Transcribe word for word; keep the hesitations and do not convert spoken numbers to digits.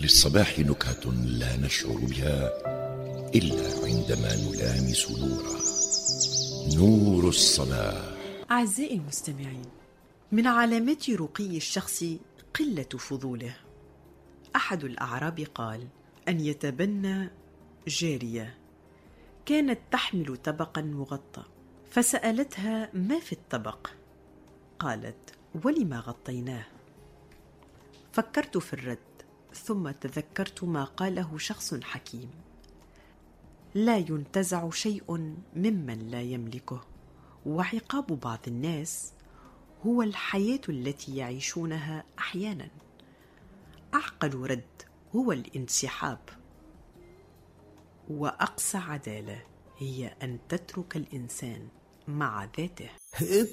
للصباح نكهة لا نشعر بها إلا عندما نلامس نورا. نور الصباح. أعزائي المستمعين، من علامات رقي الشخص قلة فضوله. أحد الأعراب قال أن يتبنى جارية كانت تحمل طبقا مغطى، فسألتها ما في الطبق؟ قالت: ولما غطيناه؟ فكرت في الرد، ثم تذكرت ما قاله شخص حكيم: لا ينتزع شيء ممن لا يملكه، وعقاب بعض الناس هو الحياة التي يعيشونها أحيانا. أعقل رد هو الانسحاب، وأقصى عدالة هي أن تترك الإنسان مع ذاته.